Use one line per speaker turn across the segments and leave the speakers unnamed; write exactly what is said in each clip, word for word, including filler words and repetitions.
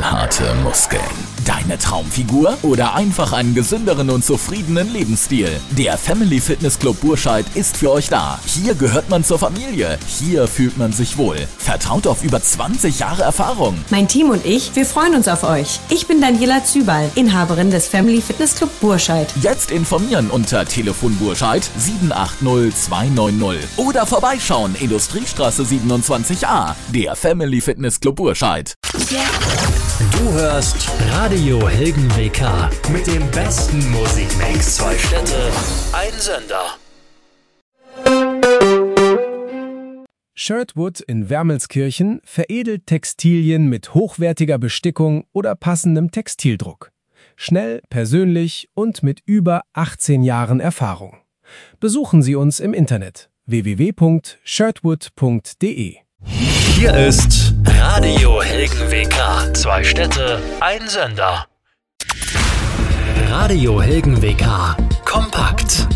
Knallharte Muskeln, deine Traumfigur oder einfach einen gesünderen und zufriedenen Lebensstil? Der Family Fitness Club Burscheid ist für euch da. Hier gehört man zur Familie. Hier fühlt man sich wohl. Vertraut auf über zwanzig Jahre Erfahrung.
Mein Team und ich, wir freuen uns auf euch. Ich bin Daniela Zübal, Inhaberin des Family Fitness Club Burscheid.
Jetzt informieren unter Telefon Burscheid sieben acht null zwei neun null oder vorbeischauen Industriestraße siebenundzwanzig a. Der Family Fitness Club Burscheid.
Du hörst Radio Helgen W K mit dem besten Musikmix. Zwei Städte, ein Sender.
Shirtwood in Wermelskirchen veredelt Textilien mit hochwertiger Bestickung oder passendem Textildruck. Schnell, persönlich und mit über achtzehn Jahren Erfahrung. Besuchen Sie uns im Internet w w w punkt shirtwood punkt d e.
Hier ist Radio Helgen W K. Zwei Städte, ein Sender. Radio Helgen W K. Kompakt.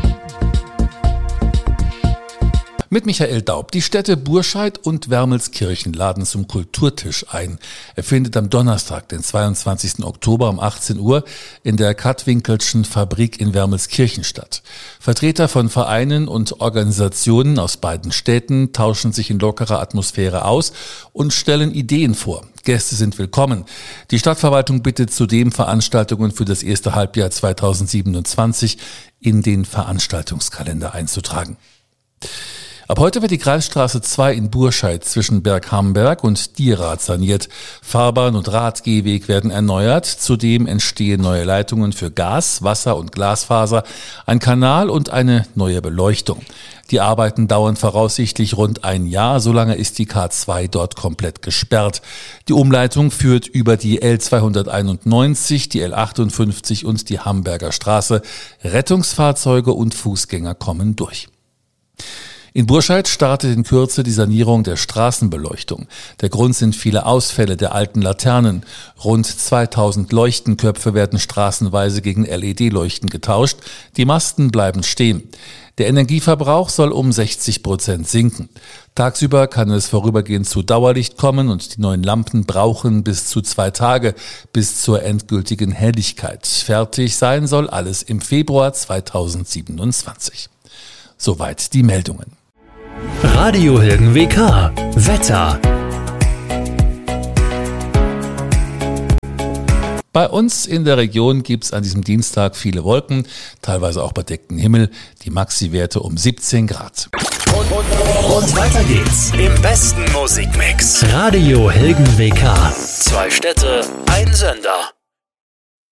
Mit Michael Daub. Die Städte Burscheid und Wermelskirchen laden zum Kulturtisch ein. Er findet am Donnerstag, den zweiundzwanzigsten Oktober um achtzehn Uhr in der Katwinkelschen Fabrik in Wermelskirchen statt. Vertreter von Vereinen und Organisationen aus beiden Städten tauschen sich in lockerer Atmosphäre aus und stellen Ideen vor. Gäste sind willkommen. Die Stadtverwaltung bittet zudem, Veranstaltungen für das erste Halbjahr zweitausendsiebenundzwanzig in den Veranstaltungskalender einzutragen. Ab heute wird die Kreisstraße zwei in Burscheid zwischen Berghamberg und Dierath saniert. Fahrbahn und Radgehweg werden erneuert. Zudem entstehen neue Leitungen für Gas, Wasser und Glasfaser, ein Kanal und eine neue Beleuchtung. Die Arbeiten dauern voraussichtlich rund ein Jahr. Solange ist die K zwei dort komplett gesperrt. Die Umleitung führt über die L zweihunderteinundneunzig, die L achtundfünfzig und die Hamburger Straße. Rettungsfahrzeuge und Fußgänger kommen durch. In Burscheid startet in Kürze die Sanierung der Straßenbeleuchtung. Der Grund sind viele Ausfälle der alten Laternen. Rund zweitausend Leuchtenköpfe werden straßenweise gegen L E D-Leuchten getauscht. Die Masten bleiben stehen. Der Energieverbrauch soll um sechzig Prozent sinken. Tagsüber kann es vorübergehend zu Dauerlicht kommen und die neuen Lampen brauchen bis zu zwei Tage bis zur endgültigen Helligkeit. Fertig sein soll alles im Februar zweitausendsiebenundzwanzig. Soweit die Meldungen.
Radio Helgen W K. Wetter.
Bei uns in der Region gibt es an diesem Dienstag viele Wolken, teilweise auch bedeckten Himmel, die Maxi-Werte um siebzehn Grad.
Und, und, und weiter geht's im besten Musikmix. Radio Helgen W K. Zwei Städte, ein Sender.